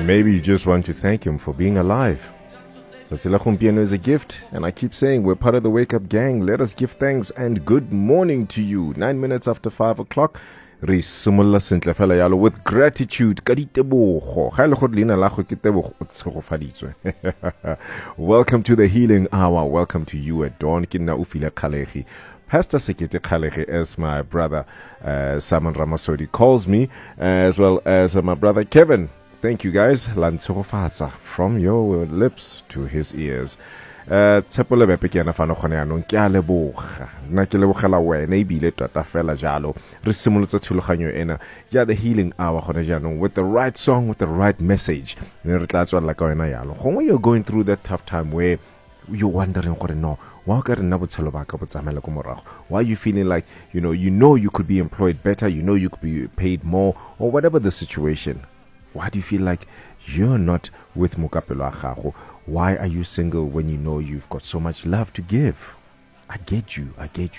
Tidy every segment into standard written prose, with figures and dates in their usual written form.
Maybe you just want to thank him for being alive. Tsatsila Gompieno is a gift, and I keep saying we're part of the Wake Up Gang. Let us give thanks and good morning to you. 9 minutes after 5 o'clock. Re simolla sentle fela yalo with gratitude ka ditebogo ga ile go leina la go ke tebogo o tshegofaditswe. Welcome to the Healing Hour. Welcome to you at dawn. Ke nna Ufile Khalegi. Pastor Sekete Khalegi, as my brother Simon Ramasodi calls me, as well as my brother Kevin. Thank you guys. Lantsofatsa from your lips to his ears. Tsepole be pekena fa no gone ya no ke a leboga nna ke lebogela wena e bile tota fela jalo re simolotse thulaganyo ena ya the Healing Hour gone jaanong with the right song, with the right message. Ne re tla tswalla ka wena yalo gongwe you're going through that tough time where you're wondering gore no why ka re nna botshelo ba ka botsamela ko morago, why are you feeling like you know you could be employed better, you could be paid more, or whatever the situation. Why do you feel like you're not with mokapelo wa gago? Why are you single when you know you've got so much love to give? I get you.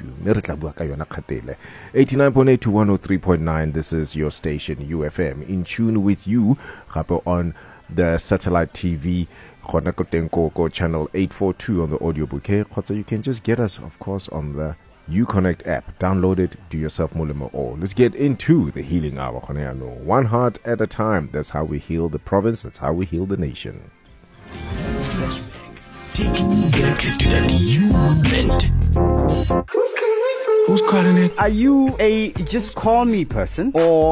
89.8 to 103.9. This is your station, UFM. In tune with you, on the satellite TV, channel 842 on the audio bouquet. So you can just get us, of course, on the Uconnect app. Download it, do yourself mulimo all. Let's get into the Healing Hour. One heart at a time. That's how we heal the province. That's how we heal the nation. Flashback. Taking you back to that moment. Who's calling it? Are you a just call me person, or